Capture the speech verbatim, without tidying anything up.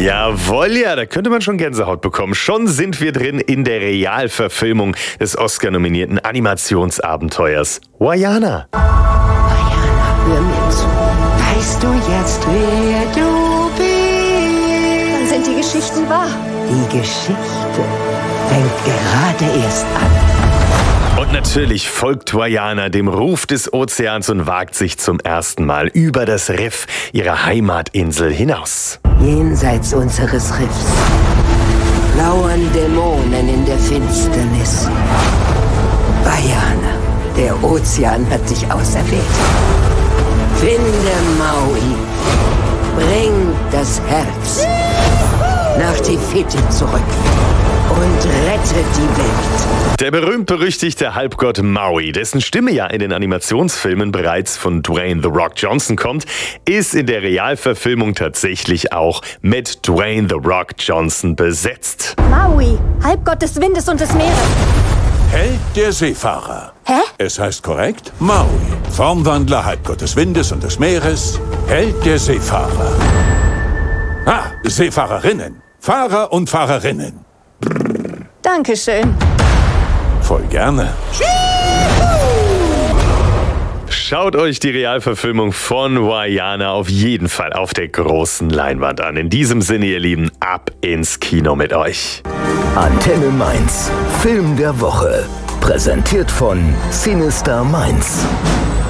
Jawohl, ja, da könnte man schon Gänsehaut bekommen. Schon sind wir drin in der Realverfilmung des Oscar-nominierten Animationsabenteuers Vaiana. Vaiana, hör mir zu. Weißt du jetzt, wer du bist? Dann sind die Geschichten wahr. Die Geschichte fängt gerade erst an. Und natürlich folgt Vaiana dem Ruf des Ozeans und wagt sich zum ersten Mal über das Riff ihrer Heimatinsel hinaus. Jenseits unseres Riffs lauern Dämonen in der Finsternis. Vaiana, der Ozean hat dich auserwählt. Finde Maui, bring das Herz nach Tifiti zurück und rette die Welt. Der berühmt-berüchtigte Halbgott Maui, dessen Stimme ja in den Animationsfilmen bereits von Dwayne The Rock Johnson kommt, ist in der Realverfilmung tatsächlich auch mit Dwayne The Rock Johnson besetzt. Maui, Halbgott des Windes und des Meeres. Held der Seefahrer. Hä? Es heißt korrekt Maui, Formwandler, Halbgott des Windes und des Meeres, Held der Seefahrer. Ah, Seefahrerinnen, Fahrer und Fahrerinnen. Dankeschön. Voll gerne. Schaut euch die Realverfilmung von Vaiana auf jeden Fall auf der großen Leinwand an. In diesem Sinne, ihr Lieben, ab ins Kino mit euch. Antenne Mainz, Film der Woche. Präsentiert von Sinister Mainz.